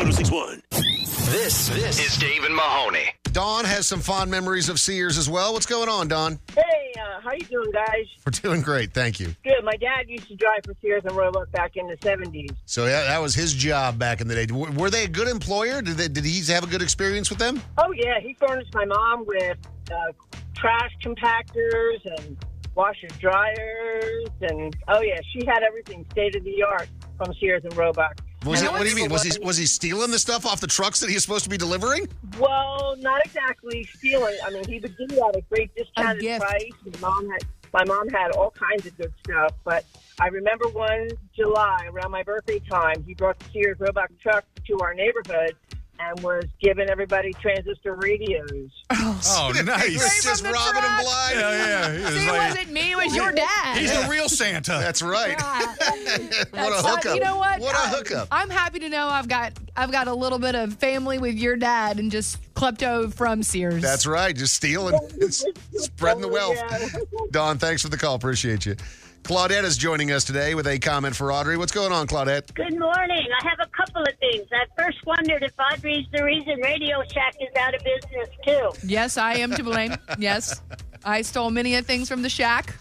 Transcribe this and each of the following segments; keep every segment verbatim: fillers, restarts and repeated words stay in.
one oh six point one. This, this is Dave and Mahoney. Dawn has some fond memories of Sears as well. What's going on, Dawn? Hey, uh, how you doing, guys? We're doing great, thank you. Good. My dad used to drive for Sears and Roebuck back in the seventies. So yeah, that was his job back in the day. W- Were they a good employer? Did they, did he have a good experience with them? Oh, yeah. He furnished my mom with uh, trash compactors and washer dryers. And, oh, yeah, she had everything state-of-the-art from Sears and Roebuck. Was And it, I what do you mean? remember Was he when- was he stealing the stuff off the trucks that he was supposed to be delivering? Well, not exactly stealing. I mean, he would give you at a great discounted gift. price. My mom had my mom had all kinds of good stuff. But I remember one July around my birthday time, he brought the Sears Roebuck truck to our neighborhood and was giving everybody transistor radios. Oh, He nice. was just from the robbing him truck. blind. Yeah, yeah. He was See, it like- wasn't me. It was your dad. He's a real Santa. That's right. Yeah. What a That's not- hookup. You know what? What a I- hookup. I'm happy to know I've got I've got a little bit of family with your dad and just klepto from Sears. That's right. Just stealing, spreading the wealth. Yeah. Dawn, thanks for the call. Appreciate you. Claudette is joining us today with a comment for Audrey. What's going on, Claudette? Good morning. I have a couple of things. I first wondered if Audrey's the reason Radio Shack is out of business, too. Yes, I am to blame. Yes. I stole many of things from the shack.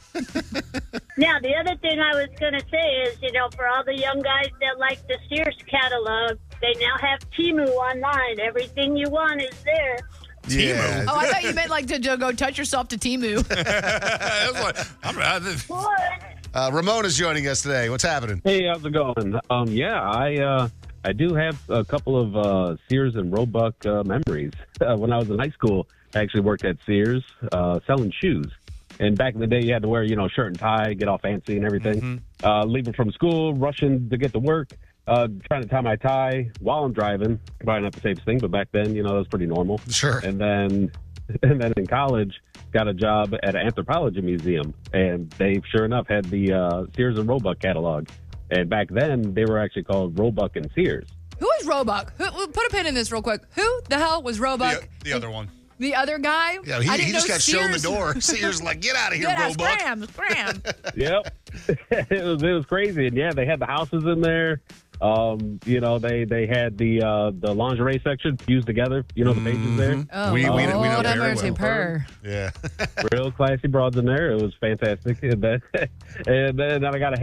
Now, the other thing I was going to say is, you know, for all the young guys that like the Sears catalog, they now have Temu online. Everything you want is there. Yeah. Oh, I thought you meant like to, to go touch yourself to Temu. I was like, I'm, I, What? Uh, Ramon is joining us today. What's happening? Hey, how's it going? Um, yeah, I uh, I do have a couple of uh, Sears and Roebuck uh, memories. Uh, when I was in high school, I actually worked at Sears uh, selling shoes. And back in the day, you had to wear, you know, shirt and tie, get all fancy and everything. Mm-hmm. Uh, leaving from school, rushing to get to work, uh, trying to tie my tie while I'm driving. Probably not the safest thing, but back then, you know, that was pretty normal. Sure. And then, and then in college, got a job at an anthropology museum, and they sure enough had the uh, Sears and Roebuck catalog. And back then, they were actually called Roebuck and Sears. Who is Roebuck? Who, put a pin in this real quick. Who the hell was Roebuck? the, the other one. The other guy? Yeah, he, I didn't he just know got shown the Sears- door. Sears like, get out of here, Get out, Roebuck. scram, scram. Yep, it was it was crazy, and yeah, they had the houses in there. Um, you know, they they had the uh, the lingerie section fused together. You know, the pages there. Oh, We- we- we know Lord have very mercy, well. purr. Yeah. Real classy broads in there. It was fantastic. And then, and then I got a